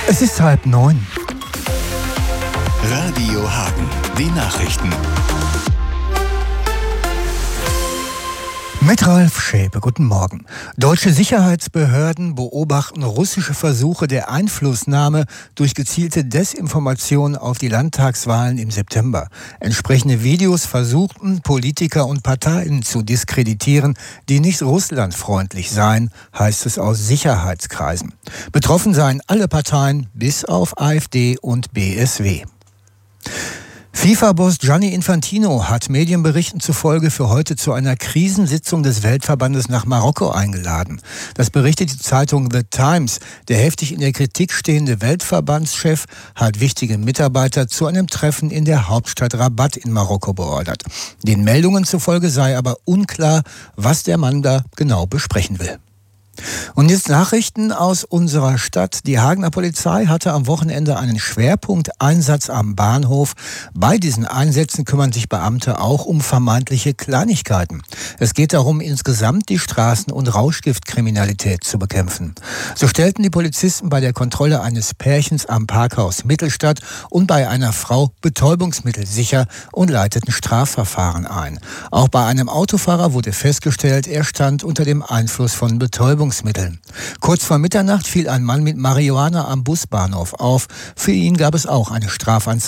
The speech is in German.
Es ist 8:30. Radio Hagen, die Nachrichten. Mit Ralf Schäpe, guten Morgen. Deutsche Sicherheitsbehörden beobachten russische Versuche der Einflussnahme durch gezielte Desinformation auf die Landtagswahlen im September. Entsprechende Videos versuchten, Politiker und Parteien zu diskreditieren, die nicht russlandfreundlich seien, heißt es aus Sicherheitskreisen. Betroffen seien alle Parteien bis auf AfD und BSW. FIFA-Boss Gianni Infantino hat Medienberichten zufolge für heute zu einer Krisensitzung des Weltverbandes nach Marokko eingeladen. Das berichtet die Zeitung The Times. Der heftig in der Kritik stehende Weltverbandschef hat wichtige Mitarbeiter zu einem Treffen in der Hauptstadt Rabat in Marokko beordert. Den Meldungen zufolge sei aber unklar, was der Mann da genau besprechen will. Und jetzt Nachrichten aus unserer Stadt. Die Hagener Polizei hatte am Wochenende einen Schwerpunkteinsatz am Bahnhof. Bei diesen Einsätzen kümmern sich Beamte auch um vermeintliche Kleinigkeiten. Es geht darum, insgesamt die Straßen- und Rauschgiftkriminalität zu bekämpfen. So stellten die Polizisten bei der Kontrolle eines Pärchens am Parkhaus Mittelstadt und bei einer Frau Betäubungsmittel sicher und leiteten Strafverfahren ein. Auch bei einem Autofahrer wurde festgestellt, er stand unter dem Einfluss von Betäubungsmitteln. Kurz vor Mitternacht fiel ein Mann mit Marihuana am Busbahnhof auf. Für ihn gab es auch eine Strafanzeige